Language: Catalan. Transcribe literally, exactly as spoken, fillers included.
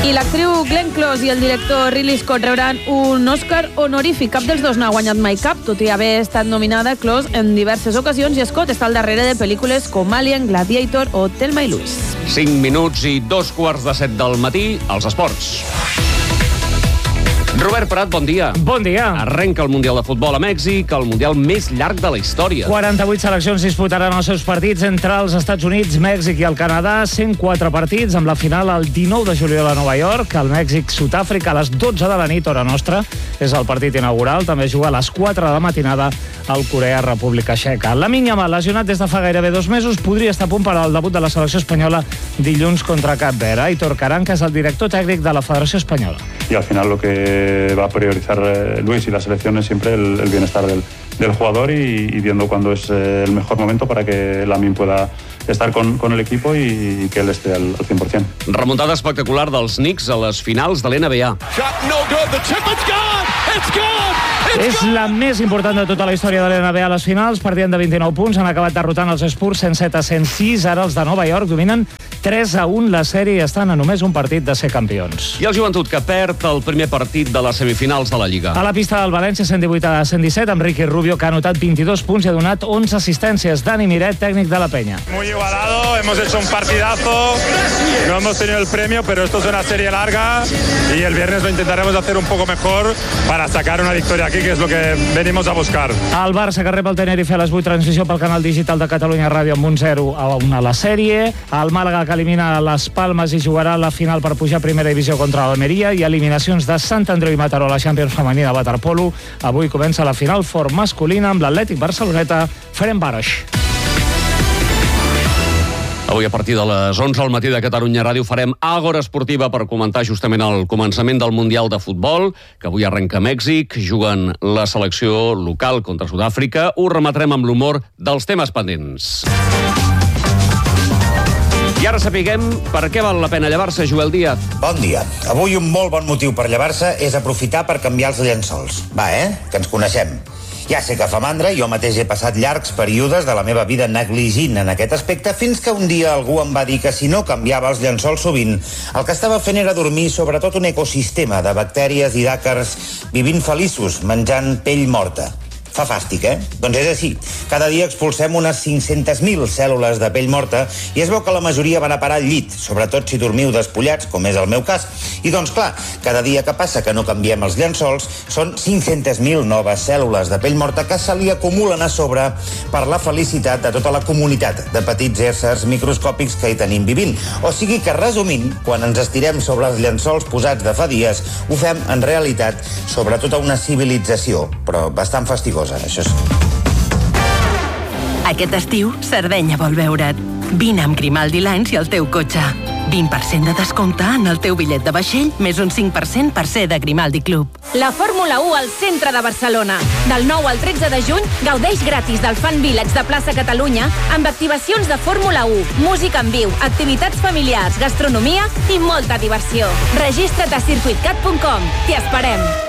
I l'actriu Glenn Close i el director Ridley Scott rebran un Oscar honorífic. Cap dels dos n'ha guanyat mai cap, tot i haver estat nominada Close en diverses ocasions, i Scott està al darrere de pel·lícules com Alien, Gladiator o Thelma i Louise. cinc minuts i dos quarts de set del matí, als esports. Robert Prat, bon dia. Bon dia. Arrenca el Mundial de Futbol a Mèxic, el Mundial més llarg de la història. quaranta-vuit seleccions disputaran els seus partits entre els Estats Units, Mèxic i el Canadà. cent quatre partits, amb la final el dinou de juliol a Nova York. El Mèxic-Sud-àfrica a les dotze de la nit, hora nostra. És el partit inaugural. També juga a les quatre de la matinada al Corea-República Txeca. Lamine Yamal, lesionat des de fa gairebé dos mesos, podria estar a punt per al debut de la selecció espanyola dilluns contra Cap Verd. Aitor Caranca és el director tècnic de la Federació Espanyola. Y al final lo que va a priorizar eh, Luis y la selección es siempre el, el bienestar del, del jugador y, y viendo cuándo es eh, el mejor momento para que Lamine pueda estar con, con el equipo y, y que él esté al, al cent per cent. Remuntada espectacular dels Knicks a les finals de l'N B A. És la més important de tota la història de l'N B A a les finals. Partien de vint-i-nou punts, han acabat derrotant els Spurs cent set a cent sis. Ara els de Nova York dominen tres a un la sèrie i estan a només un partit de ser campions. I el Joventut, que perd el primer partit de les semifinals de la Lliga. A la pista del València, cent divuit a cent disset, amb Ricky Rubio, que ha anotat vint-i-dos punts i ha donat onze assistències. Dani Miret, tècnic de la Penya. Muy igualado, hemos hecho un partidazo, no hemos tenido el premio, pero esto es una serie larga y el viernes lo intentaremos hacer un poco mejor para sacar una victoria aquí, que es lo que venimos a buscar. El Barça, que rep el Tenerife a les vuit, transmissió pel canal digital de Catalunya Ràdio amb un zero a un a la sèrie. El Màlaga, que elimina les Palmes i jugarà la final per pujar a primera divisió contra l'Almeria, i eliminacions de Sant Andreu i Mataró a la Champions femenina de waterpolo. Avui comença la final for masculina amb l'Atlètic Barceloneta Ferencváros. Avui a partir de les onze al matí de Catalunya Ràdio farem Àgora Esportiva per comentar justament el començament del Mundial de Futbol, que avui arrenca a Mèxic, juguen la selecció local contra Sud-àfrica. Ho rematrem amb l'humor dels temes pendents. I ara sapiguem per què val la pena llevar-se, Joel Díaz. Bon dia. Avui un molt bon motiu per llevar-se és aprofitar per canviar els llençols. Va, eh? Que ens coneixem. Ja sé que fa mandra, jo mateix he passat llargs períodes de la meva vida negligint en aquest aspecte, fins que un dia algú em va dir que si no canviava els llençols sovint, el que estava fent era dormir sobre tot un ecosistema de bactèries i d'àcars vivint feliços, menjant pell morta. Fa fàstic, eh? Doncs és així. Cada dia expulsem unes cinc-centes mil cèl·lules de pell morta i es veu que la majoria van a parar al llit, sobretot si dormiu despullats, com és el meu cas. I doncs, clar, cada dia que passa que no canviem els llençols són cinc-centes mil noves cèl·lules de pell morta que se li acumulen a sobre per la felicitat de tota la comunitat de petits éssers microscòpics que hi tenim vivint. O sigui que, resumint, quan ens estirem sobre els llençols posats de fa dies, ho fem, en realitat, sobre tota una civilització, però bastant fastigosa. Això és... Aquest estiu, Sardenya vol veure't. Vine amb Grimaldi Lines i el teu cotxe. vint per cent de descompte en el teu bitllet de vaixell, més un cinc per cent per ser de Grimaldi Club. La Fórmula u al centre de Barcelona. Del nou al tretze de juny, gaudeix gratis del Fan Village de Plaça Catalunya amb activacions de Fórmula u, música en viu, activitats familiars, gastronomia i molta diversió. Registra't a circuitcat punt com. T'hi esperem.